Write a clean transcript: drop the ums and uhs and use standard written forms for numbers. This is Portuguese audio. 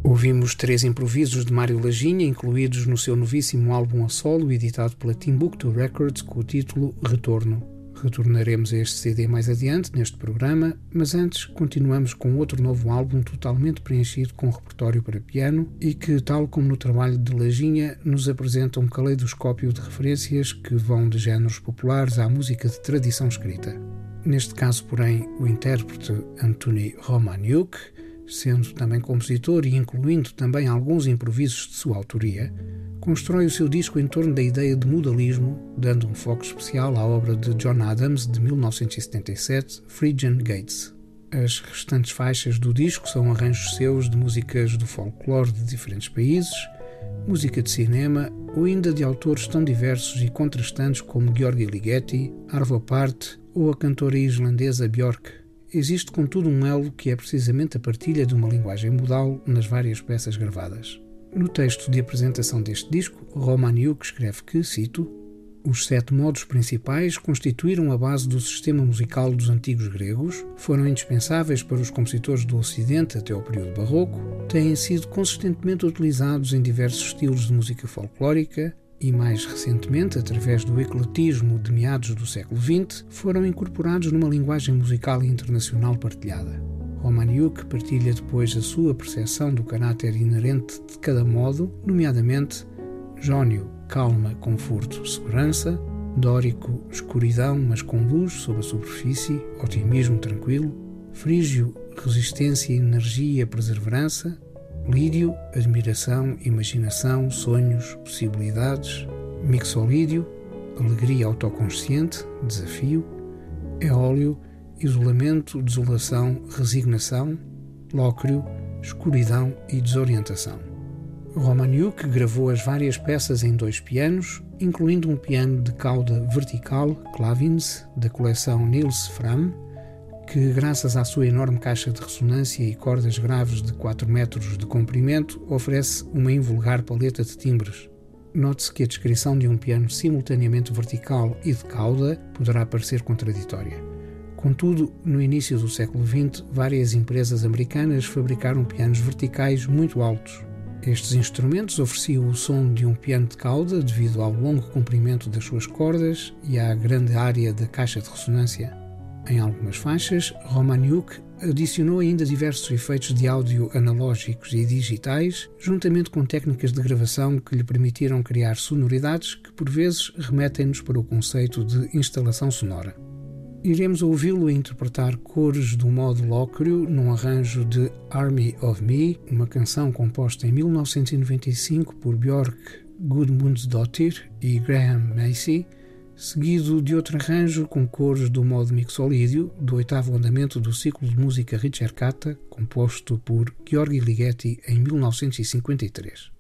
Ouvimos 3 improvisos de Mário Laginha, incluídos no seu novíssimo álbum a solo, editado pela Timbuktu Records, com o título Retorno. Retornaremos a este CD mais adiante neste programa, mas antes continuamos com outro novo álbum totalmente preenchido com repertório para piano e que, tal como no trabalho de Laginha, nos apresenta um caleidoscópio de referências que vão de géneros populares à música de tradição escrita. Neste caso, porém, o intérprete Anthony Romaniuk, sendo também compositor e incluindo também alguns improvisos de sua autoria, constrói o seu disco em torno da ideia de modalismo, dando um foco especial à obra de John Adams de 1977, Phrygian Gates. As restantes faixas do disco são arranjos seus de músicas do folclore de diferentes países, música de cinema ou ainda de autores tão diversos e contrastantes como György Ligeti, Arvo Pärt ou a cantora islandesa Björk. Existe, contudo, um elo que é precisamente a partilha de uma linguagem modal nas várias peças gravadas. No texto de apresentação deste disco, Romaniuk escreve que, cito, os 7 modos principais constituíram a base do sistema musical dos antigos gregos, foram indispensáveis para os compositores do Ocidente até ao período barroco, têm sido consistentemente utilizados em diversos estilos de música folclórica e, mais recentemente, através do ecletismo de meados do século XX, foram incorporados numa linguagem musical internacional partilhada. Romaniuk partilha depois a sua percepção do caráter inerente de cada modo, nomeadamente jónio, calma, conforto, segurança, dórico, escuridão, mas com luz sob a superfície, otimismo tranquilo, frígio, resistência, energia, perseverança, lídio, admiração, imaginação, sonhos, possibilidades, mixolídio, alegria autoconsciente, desafio, eólio, isolamento, desolação, resignação, lócreo, escuridão e desorientação. Romaniuk gravou as várias peças em 2 pianos, incluindo um piano de cauda vertical, Clavins, da coleção Niels Fram, que, graças à sua enorme caixa de ressonância e cordas graves de 4 metros de comprimento, oferece uma invulgar paleta de timbres. Note-se que a descrição de um piano simultaneamente vertical e de cauda poderá parecer contraditória. Contudo, no início do século XX, várias empresas americanas fabricaram pianos verticais muito altos. Estes instrumentos ofereciam o som de um piano de cauda devido ao longo comprimento das suas cordas e à grande área da caixa de ressonância. Em algumas faixas, Romaniuk adicionou ainda diversos efeitos de áudio analógicos e digitais, juntamente com técnicas de gravação que lhe permitiram criar sonoridades que, por vezes, remetem-nos para o conceito de instalação sonora. Iremos ouvi-lo interpretar cores do modo lócreo num arranjo de Army of Me, uma canção composta em 1995 por Björk Gudmundsdóttir e Graham Macy, seguido de outro arranjo com cores do modo mixolídio, do 8º andamento do ciclo de música Ricercata, composto por György Ligeti em 1953.